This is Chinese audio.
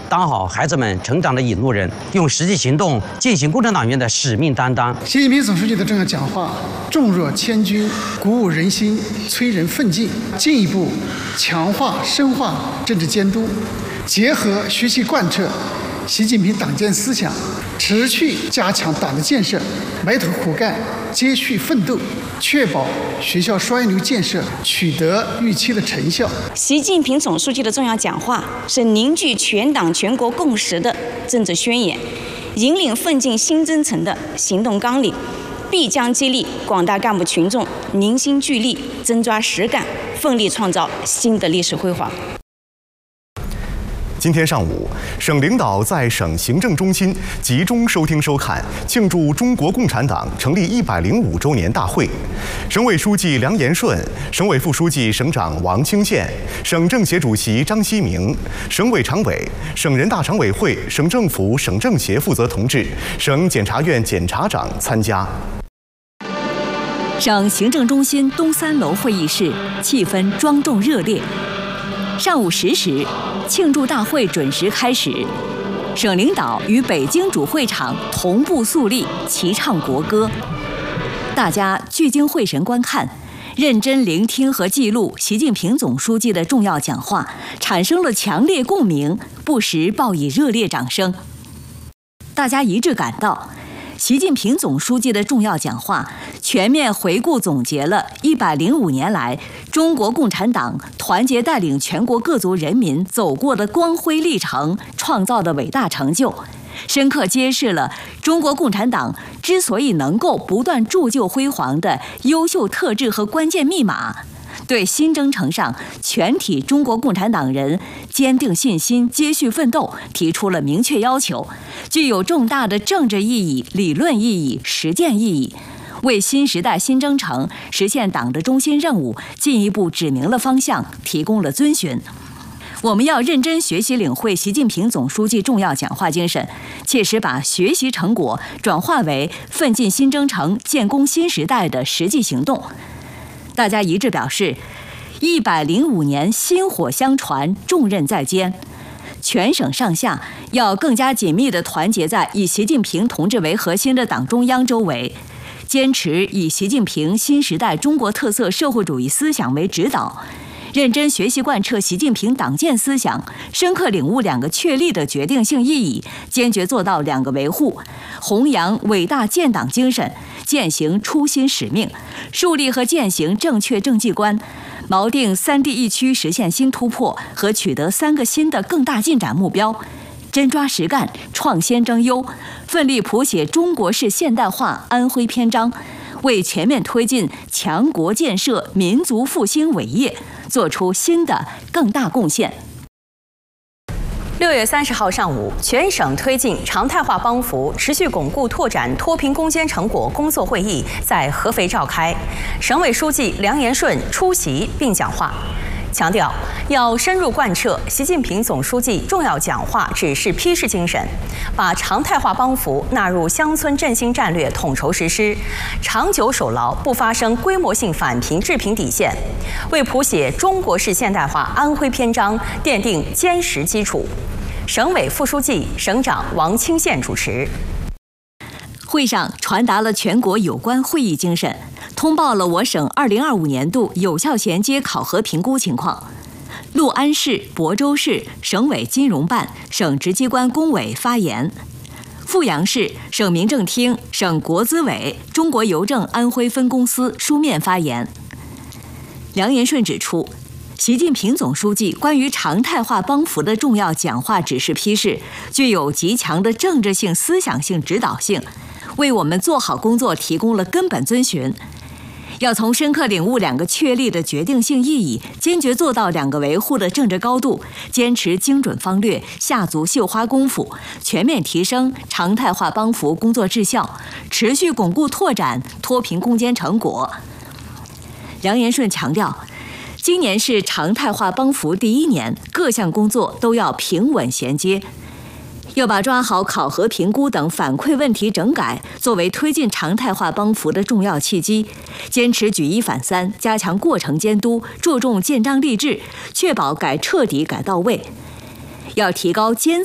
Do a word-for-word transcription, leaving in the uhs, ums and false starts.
当好孩子们成长的引路人，用实际行动践行共产党员的使命担当。 习近平总书记的重要讲话重若千钧，鼓舞人心，催人奋进，进一步强化深化政治监督，结合学习贯彻习近平党建思想，持续加强党的建设，埋头苦干，接续奋斗，确保学校双一流建设取得预期的成效。 习近平总书记的重要讲话是凝聚全党全国共识的政治宣言，引领奋进新征程的行动纲领，必将激励广大干部群众凝心聚力，真抓实干，奋力创造新的历史辉煌。 今天上午，省领导在省行政中心集中收听收看庆祝中国共产党成立一百零五周年大会。省委书记梁延顺、省委副书记、省长王清宪、省政协主席张希明、省委常委、省人大常委会、省政府、省政协负责同志、省检察院检察长参加。 省行政中心东三楼会议室气氛庄重热烈。上午十时，庆祝大会准时开始，省领导与北京主会场同步肃立，齐唱国歌。大家聚精会神观看，认真聆听和记录习近平总书记的重要讲话，产生了强烈共鸣，不时报以热烈掌声。大家一致感到，习近平总书记的重要讲话全面回顾总结了一百零五年来中国共产党团结带领全国各族人民走过的光辉历程，创造的伟大成就，深刻揭示了中国共产党之所以能够不断铸就辉煌的优秀特质和关键密码，对新征程上全体中国共产党人坚定信心、接续奋斗提出了明确要求，具有重大的政治意义、理论意义、实践意义，为新时代新征程实现党的中心任务进一步指明了方向，提供了遵循。我们要认真学习领会习近平总书记重要讲话精神，切实把学习成果转化为奋进新征程、建功新时代的实际行动。大家一致表示，一百零五年薪火相传，重任在肩，全省上下要更加紧密地团结在以习近平同志为核心的党中央周围，坚持以习近平新时代中国特色社会主义思想为指导，认真学习贯彻习近平党建思想，深刻领悟两个确立的决定性意义，坚决做到两个维护，弘扬伟大建党精神，践行初心使命，树立和践行正确政绩观，锚定三地一区实现新突破和取得三个新的更大进展目标，真抓实干，创新争优，奋力谱写中国式现代化安徽篇章，为全面推进强国建设、民族复兴伟业做出新的更大贡献。 六月三十号上午，全省推进常态化帮扶、持续巩固拓展脱贫攻坚成果工作会议在合肥召开，省委书记梁延顺出席并讲话，强调要深入贯彻习近平总书记重要讲话指示批示精神，把常态化帮扶纳入乡村振兴战略统筹实施，长久守牢不发生规模性返贫致贫底线，为谱写中国式现代化安徽篇章奠定坚实基础。省委副书记、省长王清宪主持。 会上传达了全国有关会议精神，通报了我省二零二五年度有效衔接考核评估情况。六安市、亳州市省委金融办、省直机关工委发言；阜阳市省民政厅、省国资委、中国邮政安徽分公司书面发言。梁延顺指出，习近平总书记关于常态化帮扶的重要讲话指示批示，具有极强的政治性、思想性指导性，为我们做好工作提供了根本遵循。要从深刻领悟两个确立的决定性意义，坚决做到两个维护的政治高度，坚持精准方略，下足绣花功夫，全面提升常态化帮扶工作质效，持续巩固拓展脱贫攻坚成果。梁延顺强调，今年是常态化帮扶第一年，各项工作都要平稳衔接，要把抓好考核评估等反馈问题整改作为推进常态化帮扶的重要契机，坚持举一反三，加强过程监督，注重建章立制，确保改彻底改到位。要提高监